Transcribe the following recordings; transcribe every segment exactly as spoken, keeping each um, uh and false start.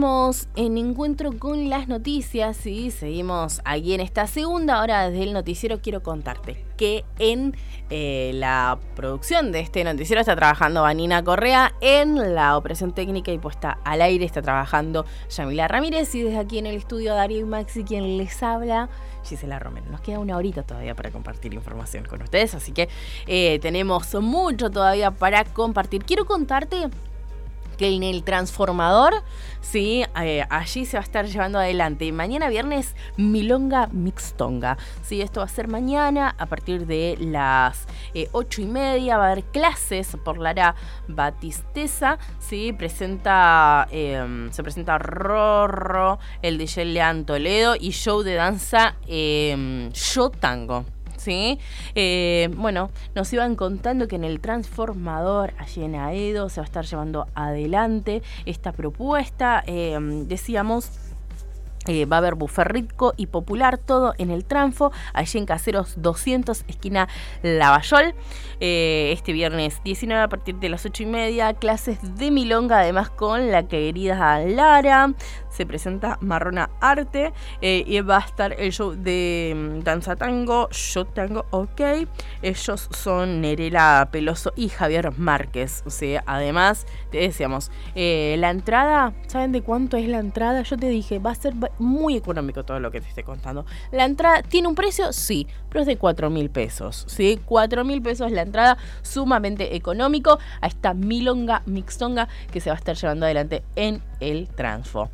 seguimos en Encuentro con las Noticias y seguimos aquí en esta segunda hora desde el noticiero. Quiero contarte que en eh, la producción de este noticiero está trabajando Vanina Correa, en la operación técnica y puesta al aire está trabajando Yamila Ramírez, y desde aquí en el estudio Darío y Maxi quien les habla, Gisela Romero. Nos queda una horita todavía para compartir información con ustedes, así que eh, tenemos mucho todavía para compartir. Quiero contarte que en el transformador, sí, eh, allí se va a estar llevando adelante mañana viernes Milonga Mixtonga. Sí, esto va a ser mañana a partir de las eh, ocho y media. Va a haber clases por Lara Batisteza. Sí, presenta, eh, se presenta Rorro, el D J Lean Toledo y show de danza eh, Yo Tango. Sí, eh, bueno, nos iban contando que en el transformador allí en Aedo se va a estar llevando adelante esta propuesta. Eh, decíamos, eh, va a haber buffet rico y popular, todo en el Transfo, allí en Caseros doscientos, esquina Lavallol. Eh, este viernes diecinueve a partir de las ocho y media, clases de milonga, además con la querida Lara. Se presenta Marrona Arte eh, y va a estar el show de um, danza tango, Yo Tango, ok. Ellos son Nerela Peloso y Javier Márquez. O sea, además, te decíamos, eh, la entrada, ¿saben de cuánto es la entrada? Yo te dije, va a ser muy económico todo lo que te estoy contando. La entrada tiene un precio, sí, pero es de cuatro mil pesos. ¿Sí? cuatro mil pesos la entrada, sumamente económico a esta Milonga Mixtonga que se va a estar llevando adelante en el Transfo.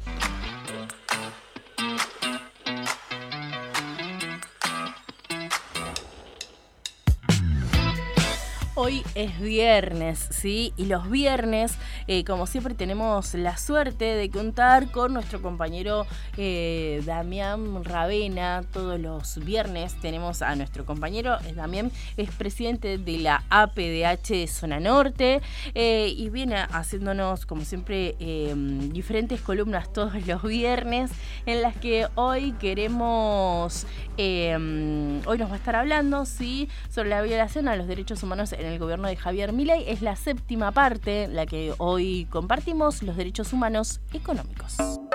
Hoy es viernes, ¿sí? Y los viernes, eh, como siempre, tenemos la suerte de contar con nuestro compañero eh, Damián Ravena. Todos los viernes tenemos a nuestro compañero. Damián es presidente de la A P D H Zona Norte eh, y viene haciéndonos, como siempre, eh, diferentes columnas todos los viernes, en las que hoy queremos, eh, hoy nos va a estar hablando, ¿sí?, sobre la violación a los derechos humanos en el gobierno de Javier Milei. Es la séptima parte, la que hoy compartimos, los derechos humanos económicos.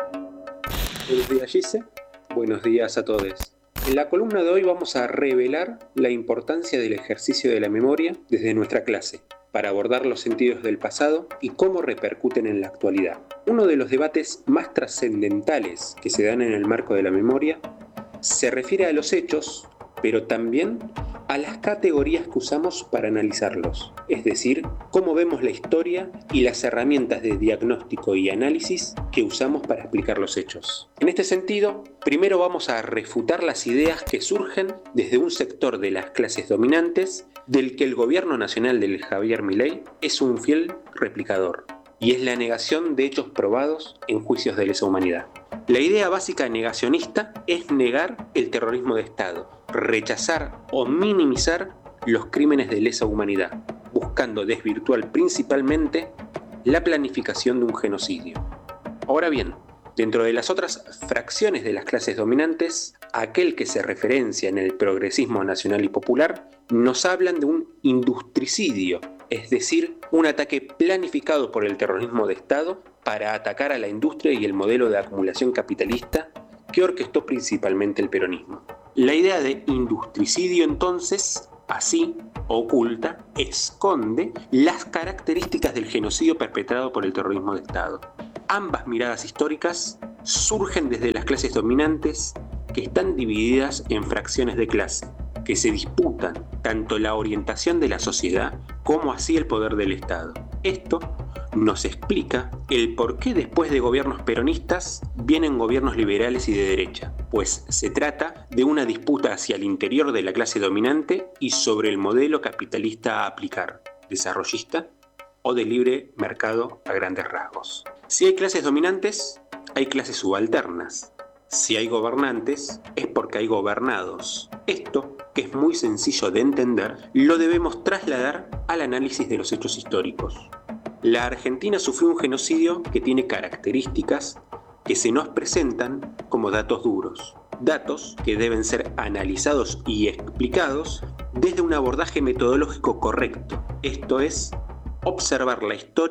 Buenos días, Gise. Buenos días a todos. En la columna de hoy vamos a revelar la importancia del ejercicio de la memoria desde nuestra clase, para abordar los sentidos del pasado y cómo repercuten en la actualidad. Uno de los debates más trascendentales que se dan en el marco de la memoria se refiere a los hechos, pero también a las categorías que usamos para analizarlos, es decir, cómo vemos la historia y las herramientas de diagnóstico y análisis que usamos para explicar los hechos. En este sentido, primero vamos a refutar las ideas que surgen desde un sector de las clases dominantes del que el gobierno nacional del Javier Milei es un fiel replicador, y es la negación de hechos probados en juicios de lesa humanidad. La idea básica negacionista es negar el terrorismo de Estado, rechazar o minimizar los crímenes de lesa humanidad, buscando desvirtuar principalmente la planificación de un genocidio. Ahora bien, dentro de las otras fracciones de las clases dominantes, aquel que se referencia en el progresismo nacional y popular, nos hablan de un industricidio, es decir, un ataque planificado por el terrorismo de Estado para atacar a la industria y el modelo de acumulación capitalista que orquestó principalmente el peronismo. La idea de industricidio, entonces, así, oculta, esconde las características del genocidio perpetrado por el terrorismo de Estado. Ambas miradas históricas surgen desde las clases dominantes, que están divididas en fracciones de clase, que se disputan tanto la orientación de la sociedad como así el poder del Estado. Esto nos explica el por qué después de gobiernos peronistas vienen gobiernos liberales y de derecha, pues se trata de una disputa hacia el interior de la clase dominante y sobre el modelo capitalista a aplicar, desarrollista o de libre mercado a grandes rasgos. Si hay clases dominantes, hay clases subalternas. Si hay gobernantes, es porque hay gobernados. Esto, que es muy sencillo de entender, lo debemos trasladar al análisis de los hechos históricos. La Argentina sufrió un genocidio que tiene características que se nos presentan como datos duros. Datos que deben ser analizados y explicados desde un abordaje metodológico correcto. Esto es, observar la historia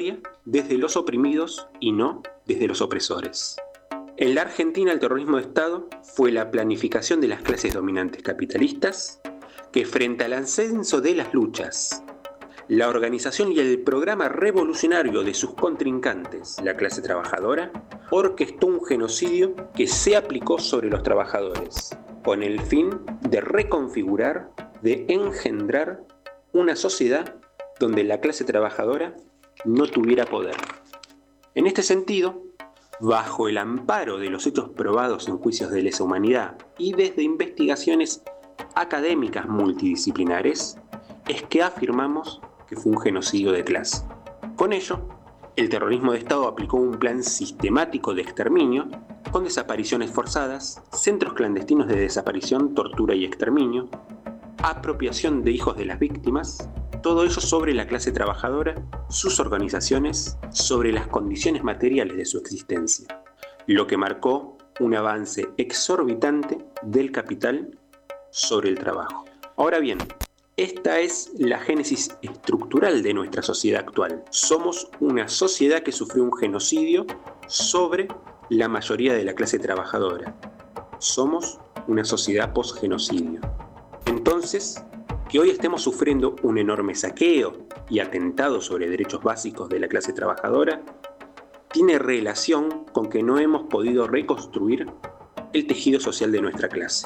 desde los oprimidos y no desde los opresores. En la Argentina, el terrorismo de Estado fue la planificación de las clases dominantes capitalistas que, frente al ascenso de las luchas, la organización y el programa revolucionario de sus contrincantes, la clase trabajadora, orquestó un genocidio que se aplicó sobre los trabajadores, con el fin de reconfigurar, de engendrar una sociedad donde la clase trabajadora no tuviera poder. En este sentido, bajo el amparo de los hechos probados en juicios de lesa humanidad y desde investigaciones académicas multidisciplinares, es que afirmamos que fue un genocidio de clase. Con ello, el terrorismo de Estado aplicó un plan sistemático de exterminio, con desapariciones forzadas, centros clandestinos de desaparición, tortura y exterminio, apropiación de hijos de las víctimas, todo ello sobre la clase trabajadora, sus organizaciones, sobre las condiciones materiales de su existencia, lo que marcó un avance exorbitante del capital sobre el trabajo. Ahora bien, esta es la génesis estructural de nuestra sociedad actual. Somos una sociedad que sufrió un genocidio sobre la mayoría de la clase trabajadora. Somos una sociedad post-genocidio. Entonces, que hoy estemos sufriendo un enorme saqueo y atentado sobre derechos básicos de la clase trabajadora, tiene relación con que no hemos podido reconstruir el tejido social de nuestra clase.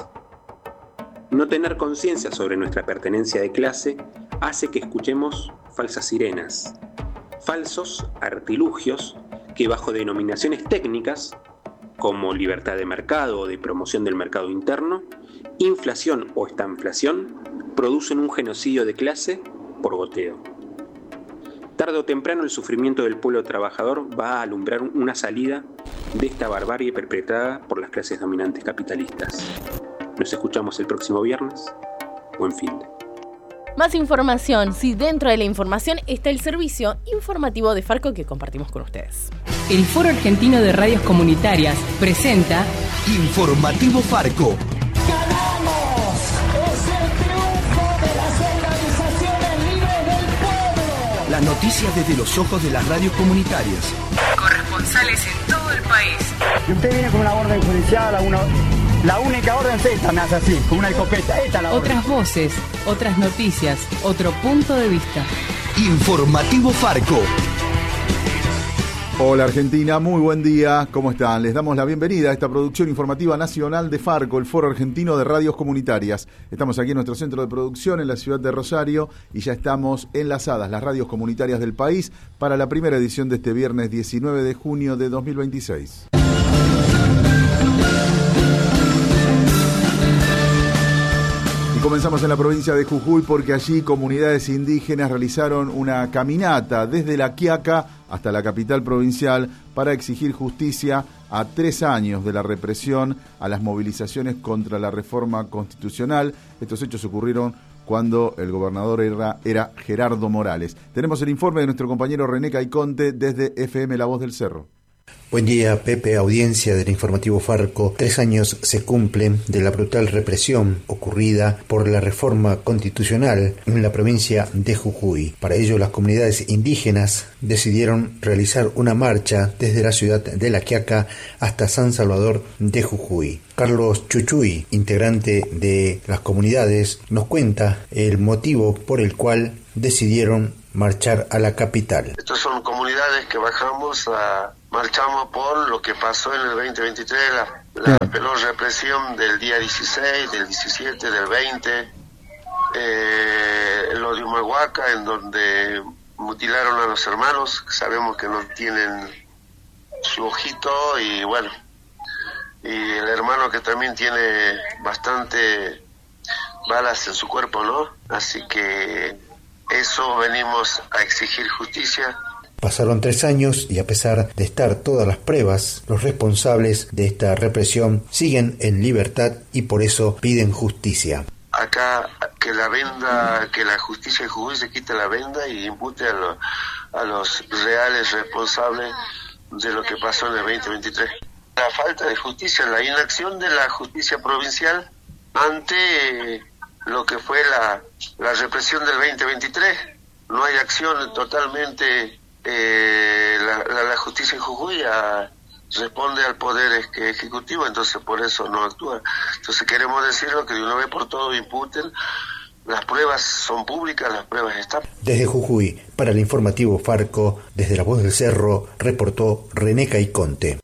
No tener conciencia sobre nuestra pertenencia de clase hace que escuchemos falsas sirenas, falsos artilugios que bajo denominaciones técnicas, como libertad de mercado o de promoción del mercado interno, inflación o estanflación, producen un genocidio de clase por goteo. Tarde o temprano el sufrimiento del pueblo trabajador va a alumbrar una salida de esta barbarie perpetrada por las clases dominantes capitalistas. Nos escuchamos el próximo viernes. Buen fin de. Más información, sí, dentro de la información está el servicio informativo de Farco que compartimos con ustedes. El Foro Argentino de Radios Comunitarias presenta Informativo Farco. ¡Ganamos! ¡Es el triunfo de las organizaciones libres del pueblo! Las noticias desde los ojos de las radios comunitarias. corresponsales en todo el país. Y usted viene con una orden judicial, a una... La única orden es esta, me hace así, con una escopeta. Esta es la orden. Otras voces, otras noticias, otro punto de vista. Informativo Farco. Hola Argentina, muy buen día, ¿cómo están? Les damos la bienvenida a esta producción informativa nacional de Farco, el Foro Argentino de Radios Comunitarias. Estamos aquí en nuestro centro de producción en la ciudad de Rosario y ya estamos enlazadas las radios comunitarias del país para la primera edición de este viernes diecinueve de junio de dos mil veintiséis. Y comenzamos en la provincia de Jujuy porque allí comunidades indígenas realizaron una caminata desde La Quiaca hasta la capital provincial para exigir justicia a tres años de la represión a las movilizaciones contra la reforma constitucional. Estos hechos ocurrieron cuando el gobernador era, era Gerardo Morales. Tenemos el informe de nuestro compañero René Caiconte desde F M La Voz del Cerro. Buen día, Pepe, audiencia del informativo Farco. Tres años se cumplen de la brutal represión ocurrida por la reforma constitucional en la provincia de Jujuy. Para ello, las comunidades indígenas decidieron realizar una marcha desde la ciudad de La Quiaca hasta San Salvador de Jujuy. Carlos Chuchuy, integrante de las comunidades, nos cuenta el motivo por el cual decidieron marchar a la capital. Estas son comunidades que bajamos a... Marchamos por lo que pasó en el veinte veintitrés, la, la peor represión del día dieciséis, del diecisiete, del veinte, eh, lo de Humahuaca, en donde mutilaron a los hermanos, sabemos que no tienen su ojito, y bueno, y el hermano que también tiene bastante balas en su cuerpo, ¿no? Así que eso venimos a exigir justicia. Pasaron tres años y a pesar de estar todas las pruebas, los responsables de esta represión siguen en libertad y por eso piden justicia. Acá que la venda, que la justicia de Jujuy se quite la venda y impute a, lo, a los reales responsables de lo que pasó en el veinte veintitrés. La falta de justicia, la inacción de la justicia provincial ante lo que fue la, la represión del veinte veintitrés. No hay acción totalmente eh, la, la, la justicia en Jujuy a, responde al poder ejecutivo, entonces por eso no actúa. Entonces queremos decirlo que de una vez por todo imputen. Las pruebas son públicas, las pruebas están. Desde Jujuy, para el informativo Farco, desde La Voz del Cerro, reportó René Caiconte.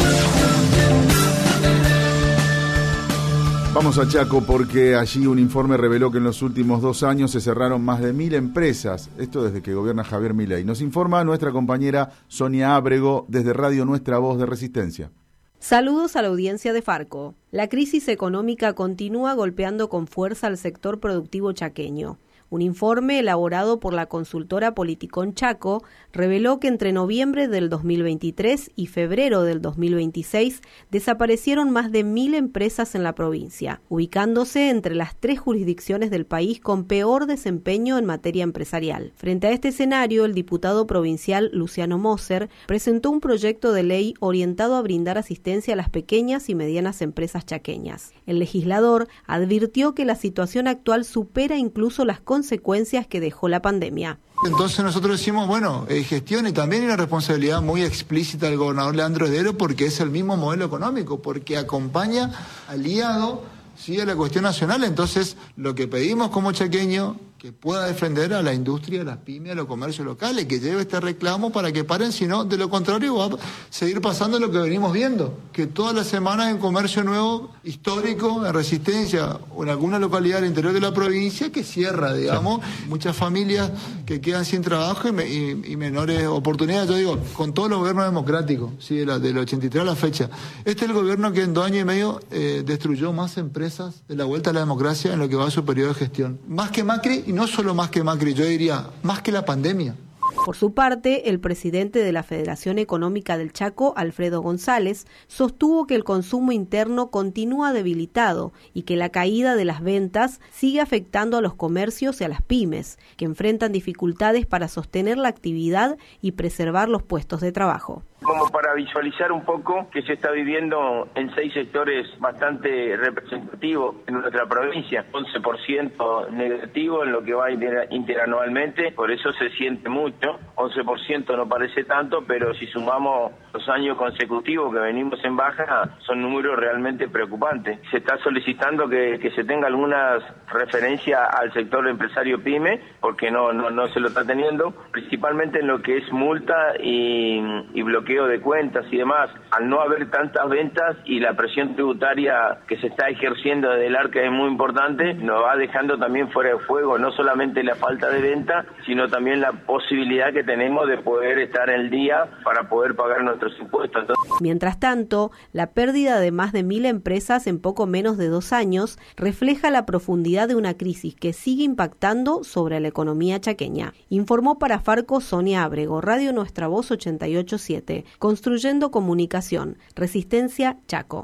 Vamos a Chaco porque allí un informe reveló que en los últimos dos años se cerraron más de mil empresas. Esto desde que gobierna Javier Milei. Nos informa nuestra compañera Sonia Ábrego desde Radio Nuestra Voz de Resistencia. Saludos a la audiencia de Farco. La crisis económica continúa golpeando con fuerza al sector productivo chaqueño. Un informe elaborado por la consultora Politicón Chaco reveló que entre noviembre del dos mil veintitrés y febrero del dos mil veintiséis desaparecieron más de mil empresas en la provincia, ubicándose entre las tres jurisdicciones del país con peor desempeño en materia empresarial. Frente a este escenario, el diputado provincial Luciano Moser presentó un proyecto de ley orientado a brindar asistencia a las pequeñas y medianas empresas chaqueñas. El legislador advirtió que la situación actual supera incluso las consecuencias que dejó la pandemia. Entonces nosotros decimos, bueno, eh, gestión y también hay una responsabilidad muy explícita del gobernador Leandro Heredero porque es el mismo modelo económico, porque acompaña aliado, sí, a la cuestión nacional. Entonces lo que pedimos como chaqueño, que pueda defender a la industria, a las pymes, a los comercios locales, que lleve este reclamo para que paren, si no, de lo contrario va a seguir pasando lo que venimos viendo, que todas las semanas hay un comercio nuevo, histórico, en Resistencia, o en alguna localidad del interior de la provincia, que cierra, digamos, sí. Muchas familias que quedan sin trabajo y, me, y, y menores oportunidades, yo digo, con todos los gobiernos democráticos, ¿sí? de la, del ochenta y tres a la fecha. Este es el gobierno que en dos años y medio eh, destruyó más empresas de la vuelta a la democracia en lo que va a su periodo de gestión. Más que Macri, y no solo más que Macri, yo diría, más que la pandemia. Por su parte, el presidente de la Federación Económica del Chaco, Alfredo González, sostuvo que el consumo interno continúa debilitado y que la caída de las ventas sigue afectando a los comercios y a las pymes, que enfrentan dificultades para sostener la actividad y preservar los puestos de trabajo. Como para visualizar un poco que se está viviendo en seis sectores bastante representativos en nuestra provincia, once por ciento negativo en lo que va interanualmente, por eso se siente mucho, once por ciento no parece tanto, pero si sumamos los años consecutivos que venimos en baja, son números realmente preocupantes. Se está solicitando que, que se tenga algunas referencias al sector empresario pyme, porque no, no, no se lo está teniendo, principalmente en lo que es multa y, y bloqueo de cuentas y demás. Al no haber tantas ventas y la presión tributaria que se está ejerciendo desde el ARCA es muy importante, nos va dejando también fuera de juego no solamente la falta de venta, sino también la posibilidad que tenemos de poder estar el día para poder pagar nuestros impuestos. Entonces... Mientras tanto, la pérdida de más de mil empresas en poco menos de dos años refleja la profundidad de una crisis que sigue impactando sobre la economía chaqueña. Informó para Farco Sonia Ábrego, Radio Nuestra Voz ochenta y ocho punto siete. Construyendo comunicación. Resistencia Chaco.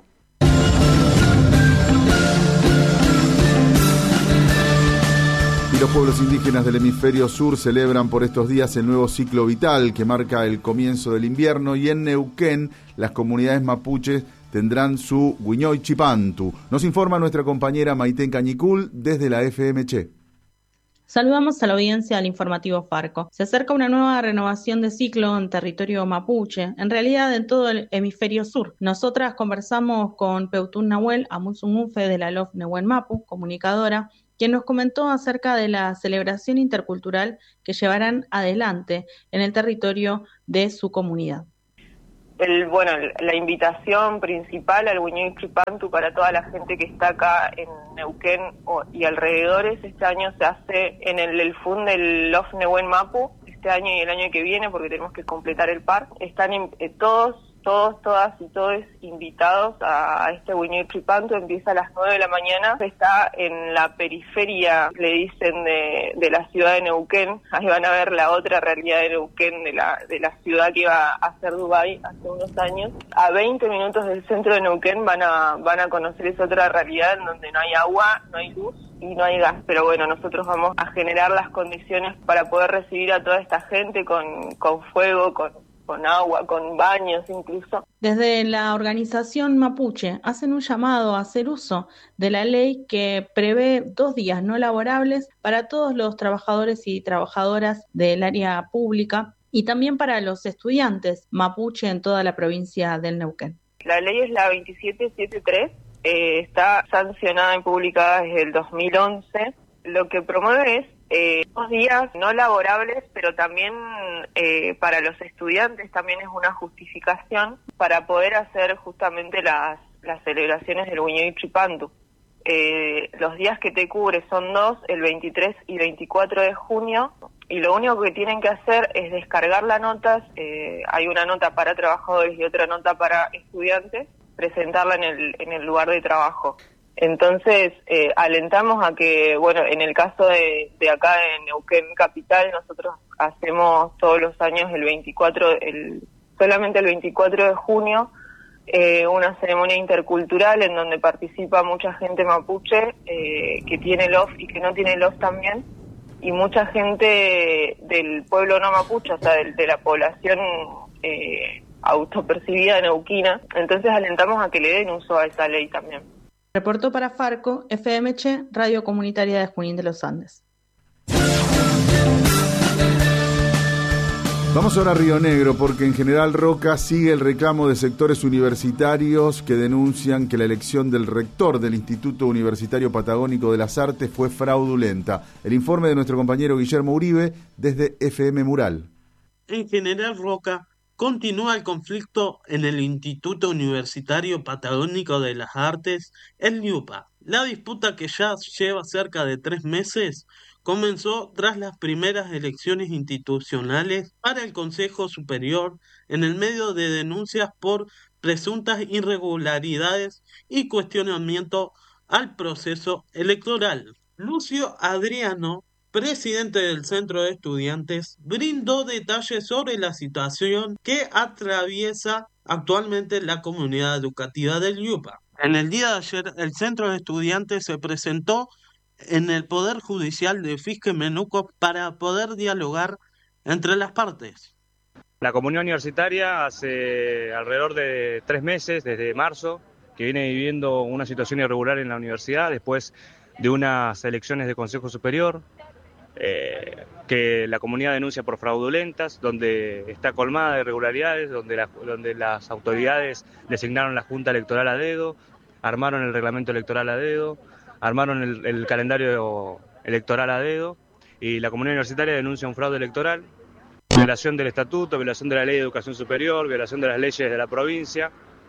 Y los pueblos indígenas del hemisferio sur celebran por estos días el nuevo ciclo vital que marca el comienzo del invierno, y en Neuquén las comunidades mapuches tendrán su Huiñoy Chipantu. Nos informa nuestra compañera Maiten Cañicul desde la F M Che. Saludamos a la audiencia del informativo Farco. Se acerca una nueva renovación de ciclo en territorio mapuche, en realidad en todo el hemisferio sur. Nosotras conversamos con Peutún Nahuel Amuzumufe de la L O F Nehuen Mapu, comunicadora, quien nos comentó acerca de la celebración intercultural que llevarán adelante en el territorio de su comunidad. El, bueno, la invitación principal al Huiñoy Chipantu para toda la gente que está acá en Neuquén y alrededores este año se hace en el, el F U N del L O F Nehuen Mapu, este año y el año que viene porque tenemos que completar el par. Están eh, todos, todos, todas y todos invitados a, a este Huiñoy Chipantu. Empieza a las nueve de la mañana, está en la periferia, le dicen, de, de la ciudad de Neuquén. Ahí van a ver la otra realidad de Neuquén, de la, de la ciudad que iba a ser Dubái hace unos años. A veinte minutos del centro de Neuquén van a, van a conocer esa otra realidad en donde no hay agua, no hay luz y no hay gas. Pero bueno, nosotros vamos a generar las condiciones para poder recibir a toda esta gente con, con fuego, con con agua, con baños incluso. Desde la organización mapuche hacen un llamado a hacer uso de la ley que prevé dos días no laborables para todos los trabajadores y trabajadoras del área pública y también para los estudiantes mapuche en toda la provincia del Neuquén. La ley es la veintisiete setenta y tres, eh, está sancionada y publicada desde el dos mil once. Lo que promueve es eh, dos días no laborables, pero también eh, para los estudiantes también es una justificación para poder hacer justamente las, las celebraciones del Huñoy Tripantu. Eh, los días que te cubre son dos, el veintitrés y veinticuatro de junio, y lo único que tienen que hacer es descargar las notas, eh, hay una nota para trabajadores y otra nota para estudiantes, presentarla en el, en el lugar de trabajo. Entonces, eh, alentamos a que, bueno, en el caso de, de acá en Neuquén Capital, nosotros hacemos todos los años el veinticuatro, el, solamente el veinticuatro de junio, eh, una ceremonia intercultural en donde participa mucha gente mapuche, eh, que tiene L O F y que no tiene L O F también, y mucha gente del pueblo no mapuche, o sea, de, de la población eh, autopercibida neuquina. Entonces alentamos a que le den uso a esa ley también. Reportó para Farco, F M H, Radio Comunitaria de Junín de los Andes. Vamos ahora a Río Negro, porque en General Roca sigue el reclamo de sectores universitarios que denuncian que la elección del rector del Instituto Universitario Patagónico de las Artes fue fraudulenta. El informe de nuestro compañero Guillermo Uribe desde F M Mural. En General Roca continúa el conflicto en el Instituto Universitario Patagónico de las Artes, el IUPA. La disputa, que ya lleva cerca de tres meses, comenzó tras las primeras elecciones institucionales para el Consejo Superior, en el medio de denuncias por presuntas irregularidades y cuestionamiento al proceso electoral. Lucio Adriano, presidente del Centro de Estudiantes, brindó detalles sobre la situación que atraviesa actualmente la comunidad educativa del IUPA. En el día de ayer, el Centro de Estudiantes se presentó en el Poder Judicial de Fisque Menuco para poder dialogar entre las partes. La comunidad universitaria hace alrededor de tres meses, desde marzo, que viene viviendo una situación irregular en la universidad después de unas elecciones de Consejo Superior, eh, que la comunidad denuncia por fraudulentas, donde está colmada de irregularidades, donde, la, donde las autoridades designaron la Junta Electoral a dedo, armaron el reglamento electoral a dedo, armaron el, el calendario electoral a dedo, y la comunidad universitaria denuncia un fraude electoral, violación del estatuto, violación de la ley de educación superior, violación de las leyes de la provincia.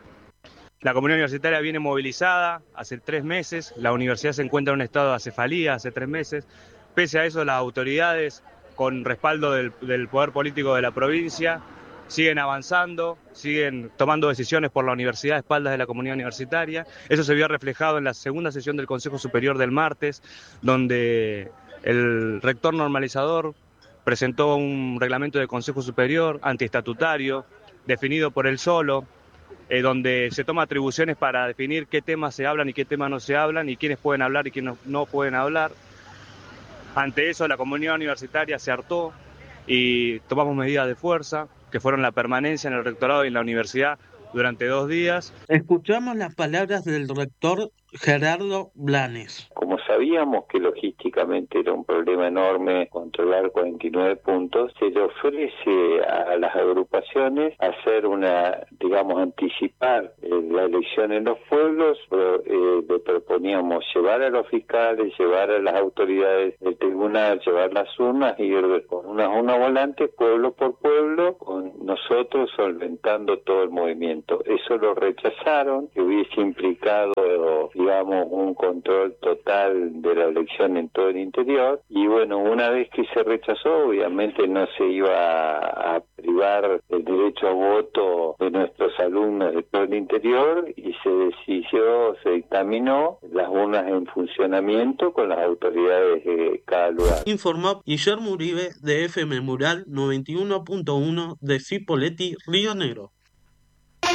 La comunidad universitaria viene movilizada hace tres meses, la universidad se encuentra en un estado de acefalía hace tres meses. Pese a eso, las autoridades, con respaldo del, del poder político de la provincia, siguen avanzando, siguen tomando decisiones por la universidad a espaldas de la comunidad universitaria. Eso se vio reflejado en la segunda sesión del Consejo Superior del martes, donde el rector normalizador presentó un reglamento de Consejo Superior antiestatutario, definido por él solo, eh, donde se toma atribuciones para definir qué temas se hablan y qué temas no se hablan, y quiénes pueden hablar y quiénes no pueden hablar. Ante eso, la comunidad universitaria se hartó y tomamos medidas de fuerza, que fueron la permanencia en el rectorado y en la universidad durante dos días. Escuchamos las palabras del rector Gerardo Blanes. Como sabíamos que logísticamente era un problema enorme controlar cuarenta y nueve puntos, se le ofrece a las agrupaciones hacer una, digamos, anticipar eh, la elección en los pueblos. Eh, le proponíamos llevar a los fiscales, llevar a las autoridades del tribunal, llevar las urnas, ir con unas urnas volantes, pueblo por pueblo, con nosotros solventando todo el movimiento. Eso lo rechazaron, que hubiese implicado, digamos, un control total de la elección en todo el interior. Y bueno, una vez que se rechazó, obviamente no se iba a, a privar el derecho a voto de nuestros alumnos de todo el interior, y se decidió, se dictaminó las urnas en funcionamiento con las autoridades de cada lugar. Informó Guillermo Uribe de F M Mural noventa y uno punto uno de Cipolletti, Río Negro.